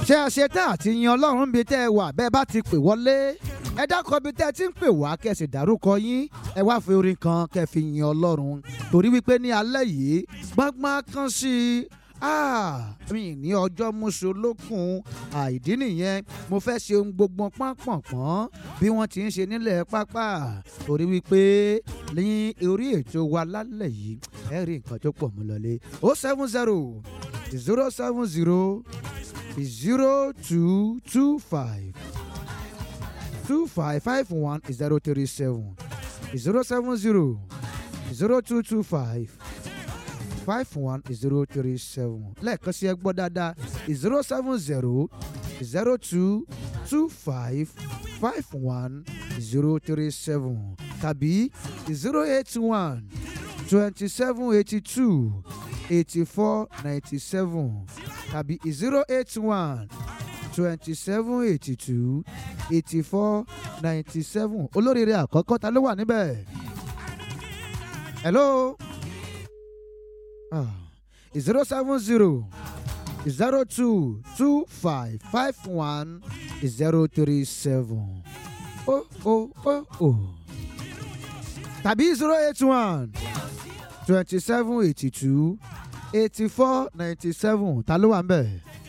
ṣé ẹ ṣe tán àti yan Ọlọ́run bí tẹ́ ẹ wà bẹ́ẹ̀ bá ti pè wọlé ẹ dákọ̀ bí tẹ́ ẹ ti ń pè wá kẹ́ ẹ sì dárúkọ yín ẹ wá fi orin kan kẹ́ ẹ fi yan Ọlọ́run torí wípé ní alẹ́ yìí gbọ́ngbọ́n kan sí mi ní ọjọ́ múṣu lókun àìdí nìyẹn mo fẹ́ ṣe ohun gbogbo pọ́npọ̀npọ́n bí wọ́n ti ń ṣe nílẹ̀ pápá torí wípé ní orí ètò wa lálẹ́ yìí ẹ rí nǹkan tó pọ̀ mú lọlé 070 070 0225 2551 037 070 0225 51037 lẹ́ẹ̀kan sí ẹ gbọ́ dáadáa 070 0225 51037 tàbí 081 2782 8497 tàbí 081 2782 8497 olóríire àkọ́kọ́ ta ló wà níbẹ̀? Hello. 070 0225 51037 tàbí 081 2782 8497 ta ló wà níbẹ̀?